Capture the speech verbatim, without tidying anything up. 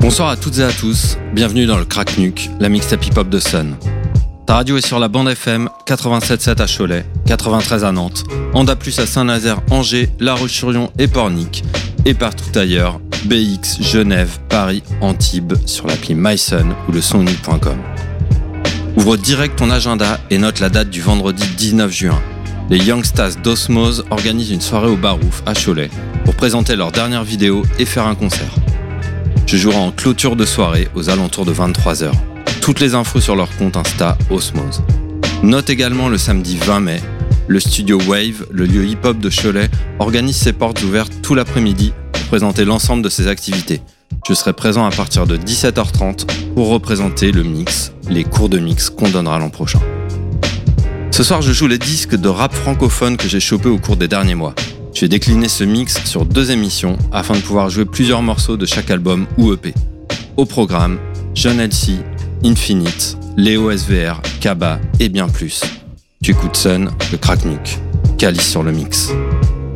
Bonsoir à toutes et à tous, bienvenue dans le Crack Nuke, la mixtape hip-hop de Sun. Ta radio est sur la bande F M, quatre-vingt-sept virgule sept à Cholet, quatre-vingt-treize à Nantes, Anda Plus à Saint-Nazaire, Angers, La Roche-sur-Yon et Pornic, et partout ailleurs, B X, Genève, Paris, Antibes, sur l'appli MySun ou le son unique point com. Ouvre direct ton agenda et note la date du vendredi dix-neuf juin. Les Youngstas d'Osmose organisent une soirée au Barouf à Cholet pour présenter leur dernière vidéo et faire un concert. Je jouerai en clôture de soirée aux alentours de vingt-trois heures. Toutes les infos sur leur compte Insta Osmose. Note également le samedi vingt mai, le studio Wave, le lieu hip-hop de Cholet, organise ses portes ouvertes tout l'après-midi pour présenter l'ensemble de ses activités. Je serai présent à partir de dix-sept heures trente pour représenter le mix, les cours de mix qu'on donnera l'an prochain. Ce soir, je joue les disques de rap francophone que j'ai chopés au cours des derniers mois. Je vais décliner ce mix sur deux émissions afin de pouvoir jouer plusieurs morceaux de chaque album ou E P. Au programme, Jeune L C, Infinite, Léo S V R, Kaba et bien plus. Tu écoutes Sun, le Crack Nuke, Calice sur le mix.